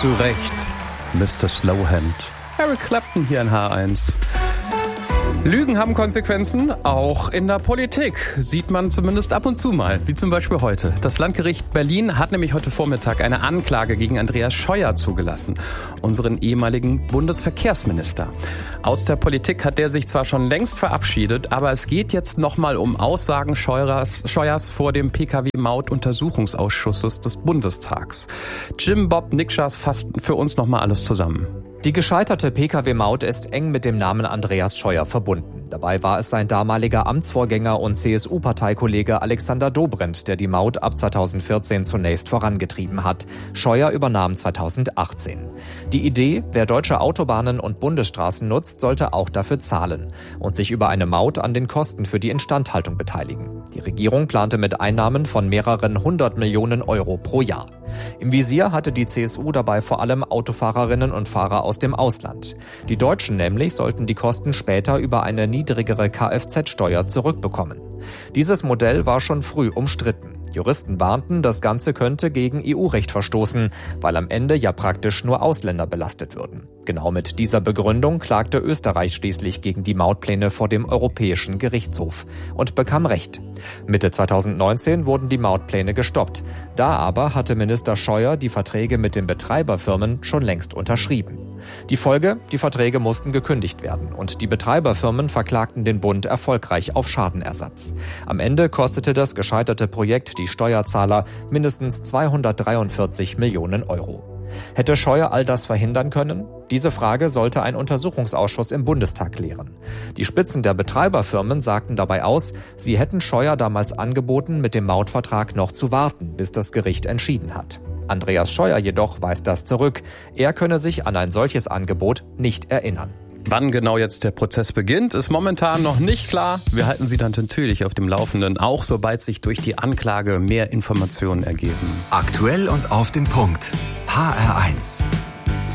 Zu Recht, Mr. Slowhand. Eric Clapton hier in H1. Lügen haben Konsequenzen, auch in der Politik. Sieht man zumindest ab und zu mal, wie zum Beispiel heute. Das Landgericht Berlin hat nämlich heute Vormittag eine Anklage gegen Andreas Scheuer zugelassen, unseren ehemaligen Bundesverkehrsminister. Aus der Politik hat der sich zwar schon längst verabschiedet, aber es geht jetzt nochmal um Aussagen Scheuers vor dem PKW-Maut-Untersuchungsausschusses des Bundestags. Jim Bob Nikschas fasst für uns nochmal alles zusammen. Die gescheiterte Pkw-Maut ist eng mit dem Namen Andreas Scheuer verbunden. Dabei war es sein damaliger Amtsvorgänger und CSU-Parteikollege Alexander Dobrindt, der die Maut ab 2014 zunächst vorangetrieben hat. Scheuer übernahm 2018. Die Idee, wer deutsche Autobahnen und Bundesstraßen nutzt, sollte auch dafür zahlen und sich über eine Maut an den Kosten für die Instandhaltung beteiligen. Die Regierung plante mit Einnahmen von mehreren 100 Millionen Euro pro Jahr. Im Visier hatte die CSU dabei vor allem Autofahrerinnen und Fahrer aus dem Ausland. Die Deutschen nämlich sollten die Kosten später über eine niedrigere Kfz-Steuer zurückbekommen. Dieses Modell war schon früh umstritten. Juristen warnten, das Ganze könnte gegen EU-Recht verstoßen, weil am Ende ja praktisch nur Ausländer belastet würden. Genau mit dieser Begründung klagte Österreich schließlich gegen die Mautpläne vor dem Europäischen Gerichtshof und bekam Recht. Mitte 2019 wurden die Mautpläne gestoppt. Da aber hatte Minister Scheuer die Verträge mit den Betreiberfirmen schon längst unterschrieben. Die Folge: Die Verträge mussten gekündigt werden und die Betreiberfirmen verklagten den Bund erfolgreich auf Schadenersatz. Am Ende kostete das gescheiterte Projekt die Steuerzahler mindestens 243 Millionen Euro. Hätte Scheuer all das verhindern können? Diese Frage sollte ein Untersuchungsausschuss im Bundestag klären. Die Spitzen der Betreiberfirmen sagten dabei aus, sie hätten Scheuer damals angeboten, mit dem Mautvertrag noch zu warten, bis das Gericht entschieden hat. Andreas Scheuer jedoch weist das zurück. Er könne sich an ein solches Angebot nicht erinnern. Wann genau jetzt der Prozess beginnt, ist momentan noch nicht klar. Wir halten Sie dann natürlich auf dem Laufenden, auch sobald sich durch die Anklage mehr Informationen ergeben. Aktuell und auf den Punkt. HR1.